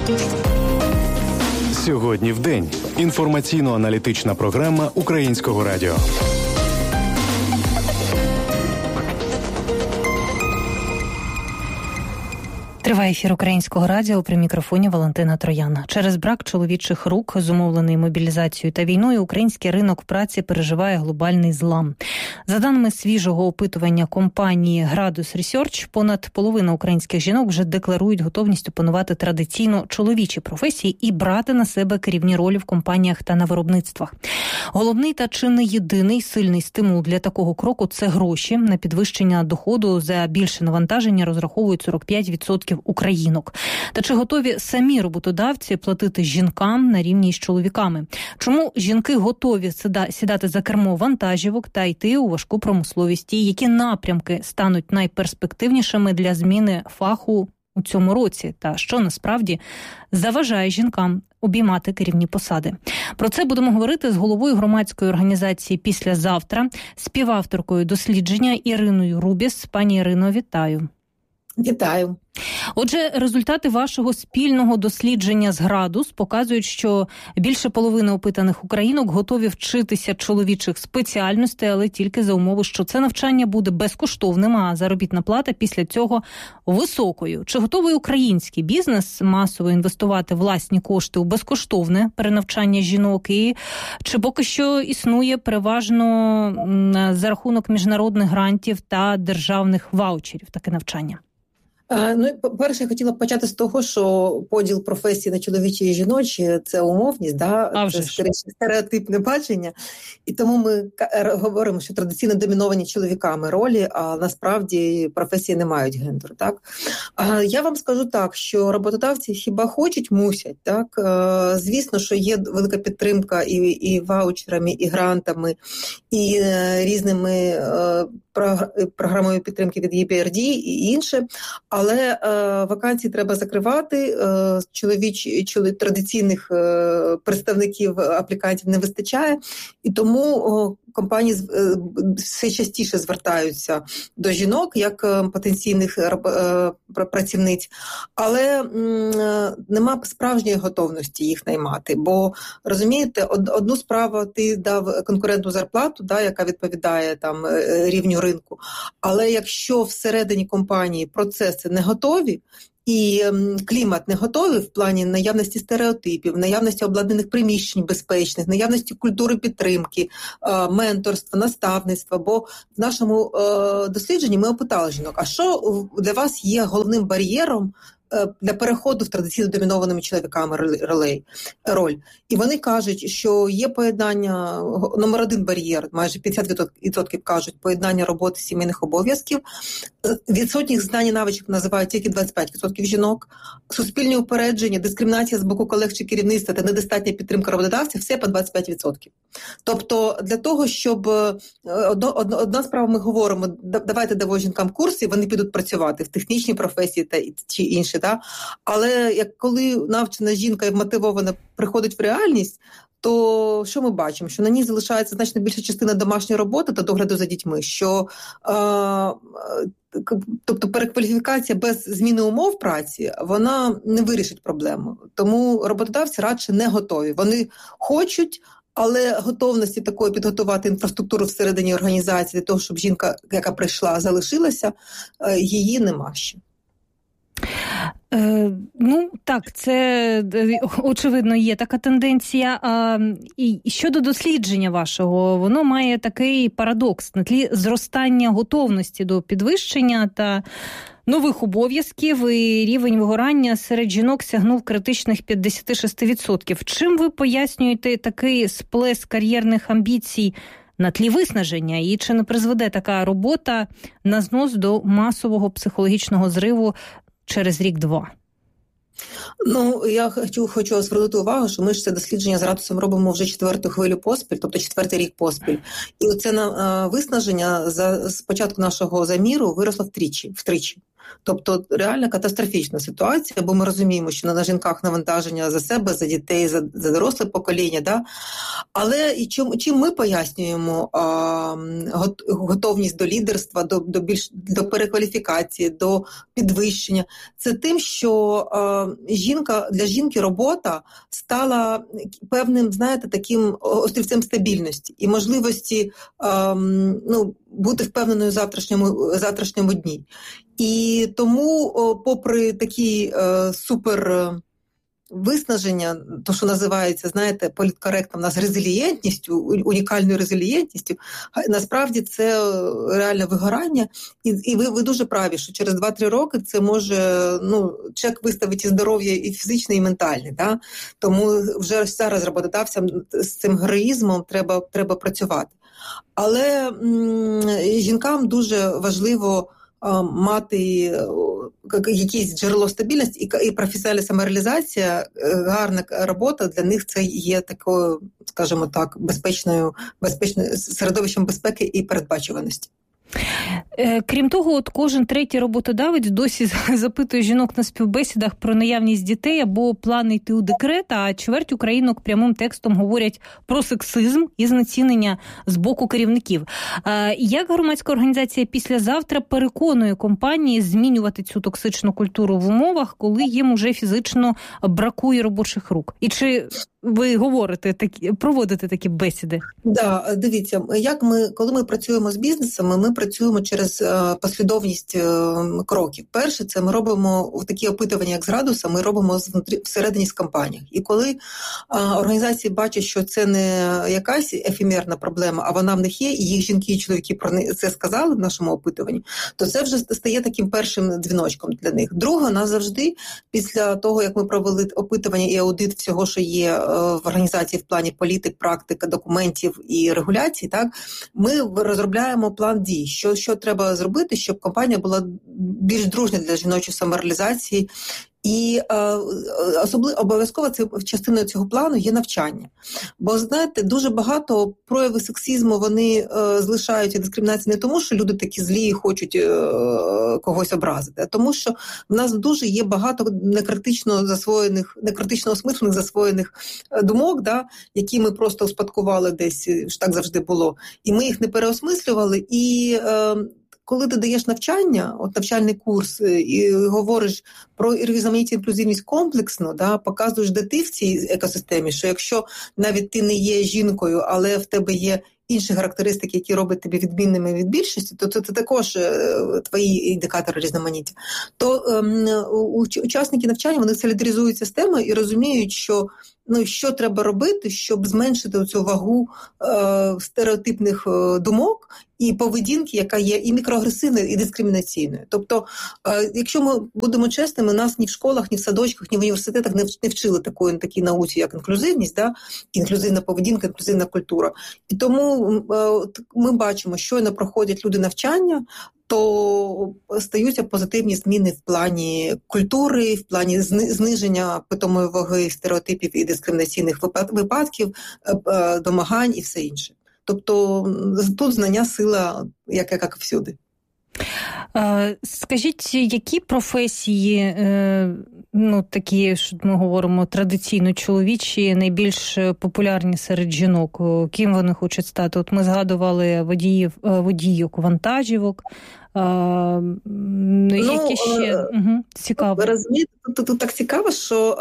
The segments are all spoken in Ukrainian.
Сьогодні в день. Інформаційно-аналітична програма Українського радіо. Триває ефір Українського радіо, при мікрофоні Валентина Троян. Через брак чоловічих рук, зумовлений мобілізацією та війною, український ринок праці переживає глобальний злам. За даними свіжого опитування компанії Gradus Research, понад половина українських жінок вже декларують готовність опанувати традиційно чоловічі професії і брати на себе керівні ролі в компаніях та на виробництвах. Головний та чи не єдиний сильний стимул для такого кроку – це гроші. На підвищення доходу за більше навантаження розраховують 45% українок. Та чи готові самі роботодавці платити жінкам на рівні з чоловіками? Чому жінки готові сідати за кермо вантажівок та йти у важку промисловість? І які напрямки стануть найперспективнішими для зміни фаху у цьому році? Та що насправді заважає жінкам обіймати керівні посади? Про це будемо говорити з головою громадської організації «Післязавтра», співавторкою дослідження Іриною Рубіс. Пані Ірино, вітаю. Вітаю. Отже, результати вашого спільного дослідження з Градус показують, що більше половини опитаних українок готові вчитися чоловічих спеціальностей, але тільки за умови, що це навчання буде безкоштовним, а заробітна плата після цього високою. Чи готовий український бізнес масово інвестувати власні кошти у безкоштовне перенавчання жінок? І чи поки що існує переважно за рахунок міжнародних грантів та державних ваучерів таке навчання? По-перше, я хотіла б почати з того, що поділ професій на чоловічі і жіночі – це умовність, це стереотипне бачення. І тому ми говоримо, що традиційно доміновані чоловіками ролі, а насправді професії не мають гендеру. Так? Я вам скажу так, що роботодавці хіба хочуть, мусять. Так? Звісно, що є велика підтримка і ваучерами, і грантами, і різними програмою підтримки від EBRD і інше. Але вакансії треба закривати, традиційних представників аплікантів не вистачає, і тому компанії все частіше звертаються до жінок як потенційних працівниць, але нема справжньої готовності їх наймати. Бо, розумієте, одну справу ти дав конкурентну зарплату, яка відповідає там рівню ринку, але якщо всередині компанії процеси не готові, і клімат не готовий в плані наявності стереотипів, наявності обладнаних приміщень безпечних, наявності культури підтримки, менторства, наставництва. Бо в нашому дослідженні ми опитали жінок, а що для вас є головним бар'єром для переходу в традиційно домінованими чоловіками роль. І вони кажуть, що є поєднання, номер один бар'єр, майже 50% кажуть, поєднання роботи сімейних обов'язків, відсутніх знань і навичок називають тільки 25% жінок, суспільні упередження, дискримінація з боку колег чи керівництва та недостатня підтримка роботодавців, все по 25%. Тобто для того, щоб одна справа ми говоримо, давайте дамо жінкам курси, вони підуть працювати в технічній професії чи інші, але коли навчена жінка і мотивована приходить в реальність, то що ми бачимо? Що на ній залишається значно більша частина домашньої роботи та догляду за дітьми, що тобто перекваліфікація без зміни умов праці, вона не вирішить проблему. Тому роботодавці радше не готові. Вони хочуть, але готовності такої підготувати інфраструктуру всередині організації для того, щоб жінка, яка прийшла, залишилася, її нема ще. Так, це очевидно є така тенденція. І щодо дослідження вашого, воно має такий парадокс на тлі зростання готовності до підвищення та нових обов'язків, і рівень вигорання серед жінок сягнув критичних 56%. Чим ви пояснюєте такий сплеск кар'єрних амбіцій на тлі виснаження? І чи не призведе така робота на знос до масового психологічного зриву через рік-два? Я хочу звернути увагу, що ми ж це дослідження з Градусом робимо вже 4-ту хвилю поспіль, тобто 4-й рік поспіль. І оце виснаження з початку нашого заміру виросло втричі. Тобто реально катастрофічна ситуація, бо ми розуміємо, що на жінках навантаження за себе, за дітей, за доросле покоління. Да? Але і чим ми пояснюємо готовність до лідерства, до перекваліфікації, до підвищення? Це тим, що для жінки робота стала певним, знаєте, таким острівцем стабільності і можливості бути впевненою в завтрашньому дні. І тому, попри такі супер виснаження, то, що називається, знаєте, політкоректно в нас резилієнтністю, унікальною резилієнтністю, насправді це реальне вигорання. І ви дуже праві, що через 2-3 роки це може чек виставити і здоров'я і фізичне, і ментальне. Да? Тому вже зараз роботодавцям з цим героїзмом треба працювати. Але жінкам дуже важливо мати якесь джерело стабільності і професіональна самореалізація, гарна робота для них це є такою, скажімо так, безпечною середовищем безпеки і передбачуваності. Крім того, кожен третій роботодавець досі запитує жінок на співбесідах про наявність дітей або плани йти у декрет, а чверть українок прямим текстом говорять про сексизм і знецінення з боку керівників. Як громадська організація «Післязавтра» переконує компанії змінювати цю токсичну культуру в умовах, коли їм уже фізично бракує робочих рук? І чи ви проводите такі бесіди? Да, дивіться, коли ми працюємо з бізнесами, ми працюємо через послідовність кроків. Перше, це ми робимо такі опитування, як з Градуса, ми робимо всередині з компаніях. І коли організації бачать, що це не якась ефемерна проблема, а вона в них є, і їх жінки і чоловіки про це сказали в нашому опитуванні, то це вже стає таким першим дзвіночком для них. Друге, нас завжди, після того, як ми провели опитування і аудит всього, що є в організації в плані політик, практики, документів і регуляцій, так, ми розробляємо план дій, що треба зробити, щоб компанія була більш дружня для жіночої самореалізації. І обов'язково частиною цього плану є навчання. Бо, знаєте, дуже багато проявів сексизму вони залишають дискримінації не тому, що люди такі злі і хочуть когось образити, а тому, що в нас дуже є багато некритично осмислених засвоєних думок, да, які ми просто успадкували десь, так завжди було, і ми їх не переосмислювали, і коли ти даєш навчання, навчальний курс, і говориш про різноманітність, інклюзивність комплексно, да, показуєш, де ти в цій екосистемі, що якщо навіть ти не є жінкою, але в тебе є інші характеристики, які роблять тебе відмінними від більшості, то це також твої індикатори різноманіття. То учасники навчання, вони солідаризуються з темою і розуміють, що треба робити, щоб зменшити цю вагу стереотипних думок і поведінки, яка є і мікроагресивною, і дискримінаційною. Тобто, якщо ми будемо чесними, нас ні в школах, ні в садочках, ні в університетах не вчили такій науці, як інклюзивність, да? Інклюзивна поведінка, інклюзивна культура. І тому ми бачимо, щойно проходять люди навчання, то стаються позитивні зміни в плані культури, в плані зниження питомої ваги, стереотипів і дискримінаційних випадків, домагань і все інше. Тобто тут знання сила, як всюди. Скажіть, які професії, такі, що ми говоримо, традиційно чоловічі, найбільш популярні серед жінок? Ким вони хочуть стати? От ми згадували водійок вантажівок. Які ще? Цікаво. Ви розумієте, тут так цікаво, що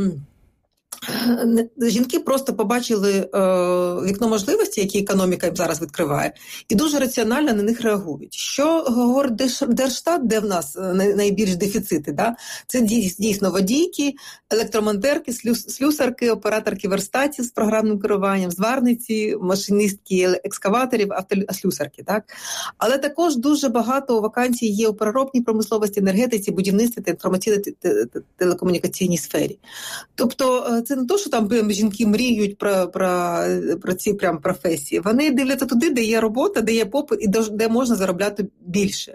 жінки просто побачили вікно можливості, які економіка їм зараз відкриває, і дуже раціонально на них реагують. Що говорить Держстат, де в нас найбільш дефіцити? Да? Це дійсно водійки, електромонтерки, слюсарки, операторки верстатів з програмним керуванням, зварниці, машиністки екскаваторів, автослюсарки. Так? Але також дуже багато вакансій є у переробній промисловості, енергетиці, будівництві та інформаційно-телекомунікаційній сфері. Тобто це не то, що там жінки мріють про ці прям професії. Вони дивляться туди, де є робота, де є попит і де можна заробляти більше.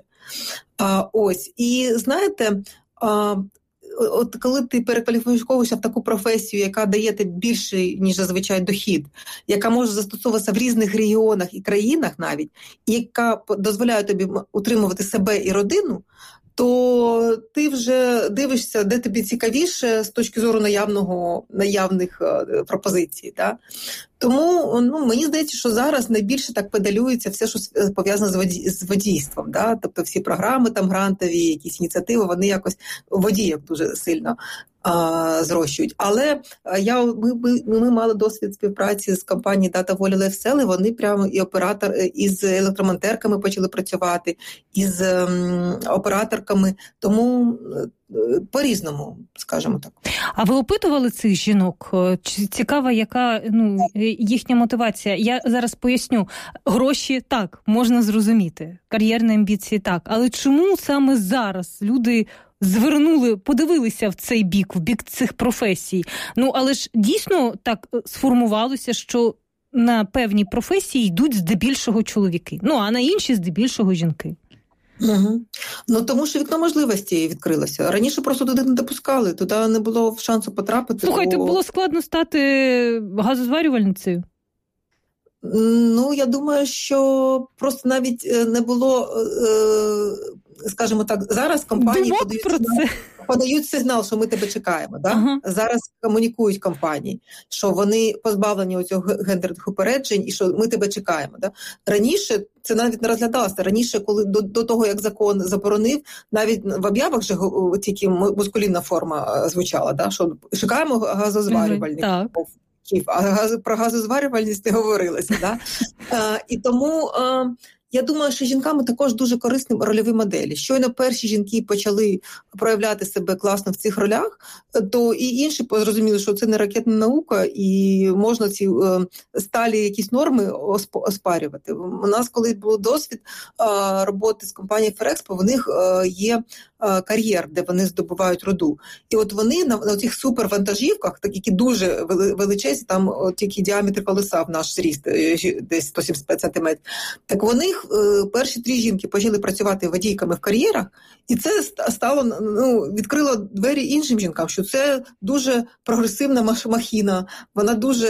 І знаєте, от коли ти перекваліфікуєшся в таку професію, яка дає тобі більший, ніж зазвичай, дохід, яка може застосовуватися в різних регіонах і країнах навіть, і яка дозволяє тобі утримувати себе і родину, то ти вже дивишся, де тобі цікавіше з точки зору наявних пропозицій. Да? Тому мені здається, що зараз найбільше так педалюється все, що пов'язано з водійством. Да? Тобто всі програми там грантові, якісь ініціативи, вони якось водійок дуже сильно зрощують. Але ми мали досвід співпраці з компанією Data Volley Lifestyle, і вони прямо із електромонтерками почали працювати, із операторками, тому по-різному, скажімо так. А ви опитували цих жінок? Цікава, яка їхня мотивація? Я зараз поясню. Гроші – так, можна зрозуміти. Кар'єрні амбіції – так. Але чому саме зараз люди подивилися в цей бік, в бік цих професій? Але ж дійсно так сформувалося, що на певні професії йдуть здебільшого чоловіки. А на інші здебільшого жінки. Угу. Тому що вікно можливості відкрилося. Раніше просто туди не допускали, туди не було шансу потрапити. Слухайте, було складно стати газозварювальницею? Я думаю, що просто навіть не було, скажімо так, зараз компанії подають сигнал, що ми тебе чекаємо. Да? Ага. Зараз комунікують компанії, що вони позбавлені оцього гендерних упереджень і що ми тебе чекаємо. Да? Раніше це навіть не розглядалося. Раніше, коли до того, як закон заборонив, навіть в об'явах же тільки маскулінна форма звучала, да? Що чекаємо газозварювальників. А про газозварювальність не говорилося. Да? І тому я думаю, що жінками також дуже корисні рольові моделі. Щойно перші жінки почали проявляти себе класно в цих ролях, то і інші зрозуміли, що це не ракетна наука, і можна ці сталі якісь норми оспарювати. У нас, коли був досвід роботи з компанією Ferrexpo, в них є кар'єр, де вони здобувають руду. І от вони на цих супервантажівках, так які дуже величезні, там тільки діаметр колеса в наш зріст, десь 175 см, так вони перші 3 жінки почали працювати водійками в кар'єрах, і це стало, відкрило двері іншим жінкам, що це дуже прогресивна махіна, вона дуже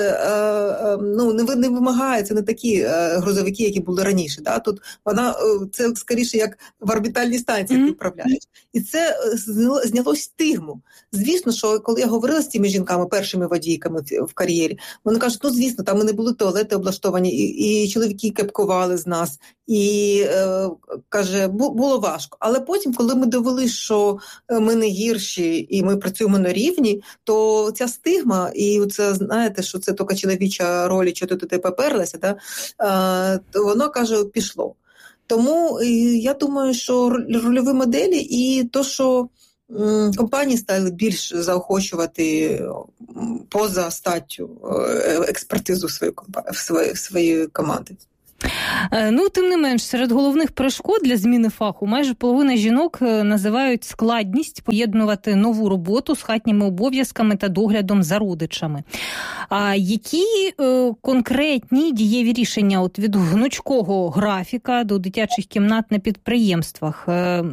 не вимагає, це не такі грузовики, які були раніше. Да? Тут це скоріше як в орбітальній станції ти управляєш. І це зняло стигму. Звісно, що коли я говорила з цими жінками, першими водійками в кар'єрі, вони кажуть, звісно, там не були туалети облаштовані, і чоловіки кепкували з нас, і, каже, було важко. Але потім, коли ми довели, що ми не гірші і ми працюємо на рівні, то ця стигма, і це, знаєте, що це тільки чоловіча роль, що ти поперлася, да? То воно, каже, пішло. Тому я думаю, що рольові моделі і то, що компанії стали більш заохочувати поза статтю експертизу своєї команди. Тим не менш, серед головних перешкод для зміни фаху майже половина жінок називають складність поєднувати нову роботу з хатніми обов'язками та доглядом за родичами. А які конкретні дієві рішення від гнучкого графіка до дитячих кімнат на підприємствах?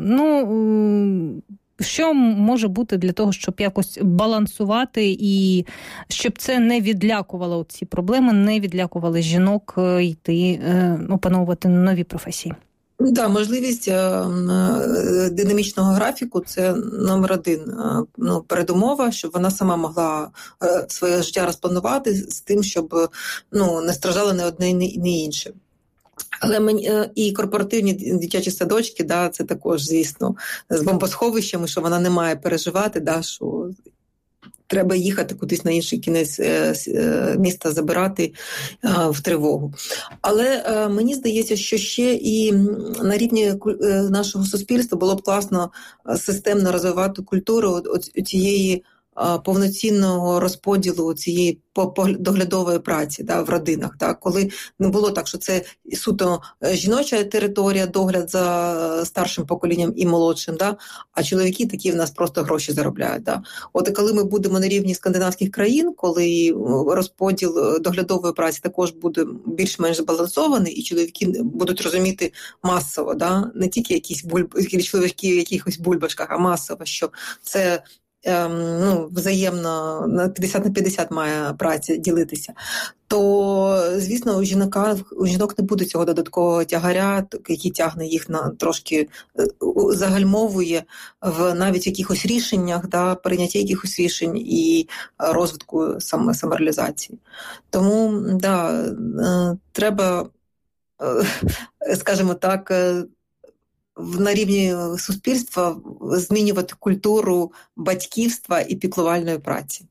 Що може бути для того, щоб якось балансувати і щоб це не відлякувало ці проблеми, не відлякували жінок йти опановувати нові професії? Так, можливість динамічного графіку – це номер 1. Передумова, щоб вона сама могла своє життя розпланувати з тим, щоб не страждало не одне, ні інше. Але і корпоративні дитячі садочки, да, це також, звісно, з бомбосховищами, що вона не має переживати, да, що треба їхати кудись на інший кінець міста, забирати в тривогу. Але мені здається, що ще і на рівні нашого суспільства було б класно системно розвивати культуру цієї повноцінного розподілу цієї доглядової праці, да, в родинах, да, коли не було так, що це суто жіноча територія, догляд за старшим поколінням і молодшим, да, а чоловіки такі в нас просто гроші заробляють. Да. От і коли ми будемо на рівні скандинавських країн, коли розподіл доглядової праці також буде більш-менш збалансований, і чоловіки будуть розуміти масово, да, не тільки якісь чоловіки в якихось бульбашках, а масово, що це взаємно на 50 на 50 має праця ділитися, то, звісно, у жінок не буде цього додаткового тягаря, який тягне їх на трошки, загальмовує в навіть якихось рішеннях, прийняття якихось рішень і розвитку самореалізації. Тому, треба, скажімо так, на рівні суспільства змінювати культуру батьківства і піклувальної праці.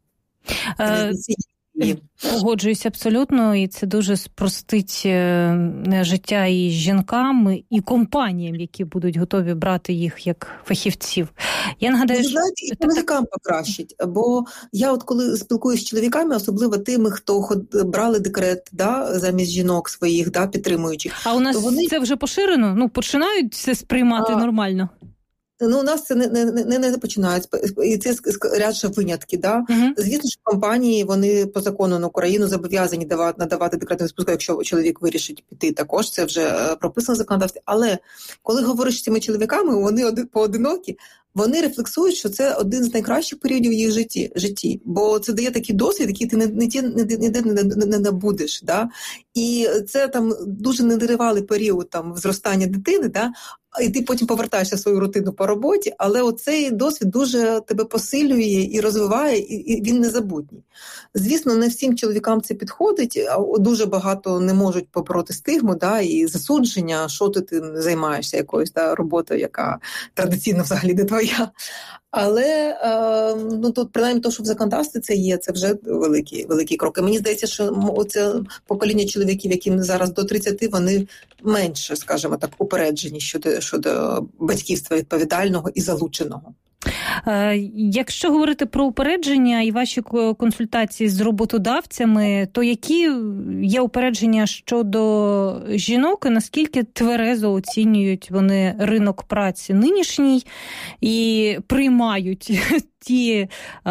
Погоджуюсь абсолютно, і це дуже спростить життя і жінкам, і компаніям, які будуть готові брати їх як фахівців. Я нагадаю, знаєте, і чоловікам покращить, бо я коли спілкуюся з чоловіками, особливо тими, хто брали декрет, замість жінок своїх, підтримуючих. А у нас це вже поширено? Починають це сприймати нормально? У нас це не починають, і це радше винятки. Звісно, що компанії, вони по закону на Україну зобов'язані надавати декретну відпустку, якщо чоловік вирішить піти також, це вже прописано в законодавстві. Але коли говориш з цими чоловіками, вони поодинокі, вони рефлексують, що це один з найкращих періодів в їх житті, бо це дає такий досвід, який ти ніде не набудеш. І це там дуже нетривалий період зростання дитини, і ти потім повертаєшся в свою рутину по роботі, але оцей досвід дуже тебе посилює і розвиває, і він незабутній. Звісно, не всім чоловікам це підходить, а дуже багато не можуть побороти стигму, і засудження, що ти займаєшся якоюсь роботою, яка традиційно взагалі не твоя. Але тут принаймні те, що в законодавстві це є, це вже великі кроки. Мені здається, що оце покоління чоловіків, яким зараз до 30, вони менше, скажімо так, упереджені щодо батьківства відповідального і залученого. Якщо говорити про упередження і ваші консультації з роботодавцями, то які є упередження щодо жінок і наскільки тверезо оцінюють вони ринок праці нинішній і приймають ті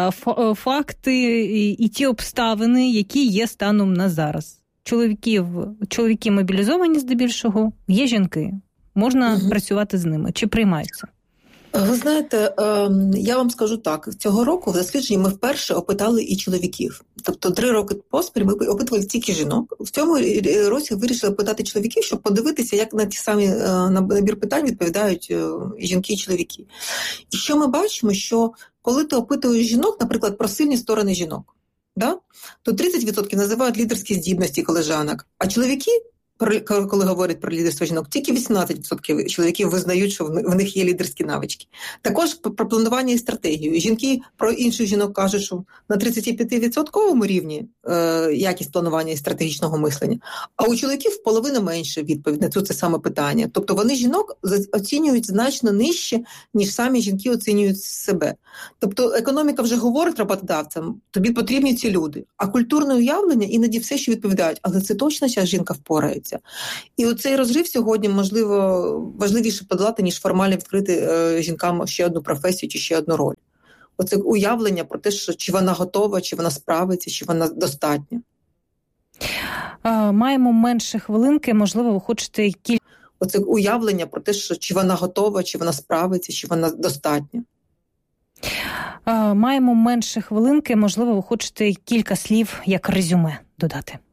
факти і ті обставини, які є станом на зараз? Чоловіки мобілізовані здебільшого, є жінки. Можна працювати з ними. Чи приймаються? Ви знаєте, я вам скажу так, цього року в дослідженні ми вперше опитали і чоловіків. Тобто 3 роки поспіль ми опитували тільки жінок. В цьому році вирішили опитати чоловіків, щоб подивитися, як на ті самі набір питань відповідають жінки і чоловіки. І що ми бачимо, що коли ти опитуєш жінок, наприклад, про сильні сторони жінок, то 30% називають лідерські здібності колежанок, а чоловіки, коли говорять про лідерство жінок, тільки 18% чоловіків визнають, що в них є лідерські навички. Також про планування і стратегію. Жінки про інших жінок кажуть, що на 35% рівні якість планування і стратегічного мислення, а у чоловіків в половину менше відповідь на це саме питання. Тобто вони жінок оцінюють значно нижче, ніж самі жінки оцінюють себе. Тобто економіка вже говорить роботодавцям, тобі потрібні ці люди, а культурне уявлення іноді все, що відповідають, але це точно ця жінка впорається. І оцей розрив сьогодні, можливо, важливіше подолати, ніж формально відкрити жінкам ще одну професію чи ще одну роль. Оце уявлення про те, що чи вона готова, чи вона справиться, чи вона достатня. Маємо менше хвилинки, можливо, ви хочете кілька... Оце уявлення про те, що чи вона готова, чи вона справиться, чи вона достатня. Маємо менше хвилинки, можливо, ви хочете кілька слів як резюме додати.